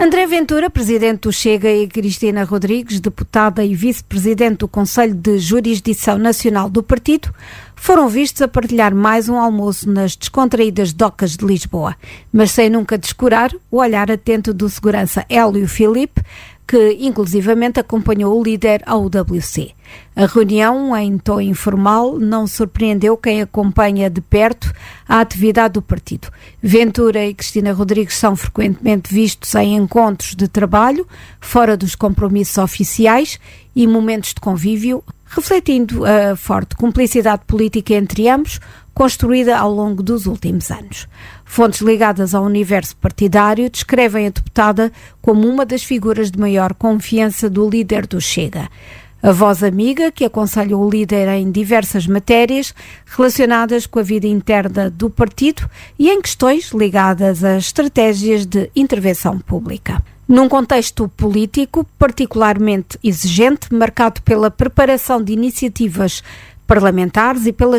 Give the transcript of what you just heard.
André Ventura, presidente do Chega, e Cristina Rodrigues, deputada e vice-presidente do Conselho de Jurisdição Nacional do partido, foram vistos a partilhar mais um almoço nas descontraídas docas de Lisboa, mas sem nunca descurar o olhar atento do segurança Hélio Filipe, que inclusivamente acompanhou o líder ao UWC. A reunião, em tom informal, não surpreendeu quem acompanha de perto a atividade do partido. Ventura e Cristina Rodrigues são frequentemente vistos em encontros de trabalho, fora dos compromissos oficiais e momentos de convívio, refletindo a forte cumplicidade política entre ambos, construída ao longo dos últimos anos. Fontes ligadas ao universo partidário descrevem a deputada como uma das figuras de maior confiança do líder do Chega. A voz amiga que aconselha o líder em diversas matérias relacionadas com a vida interna do partido e em questões ligadas às estratégias de intervenção pública. Num contexto político particularmente exigente, marcado pela preparação de iniciativas parlamentares e pela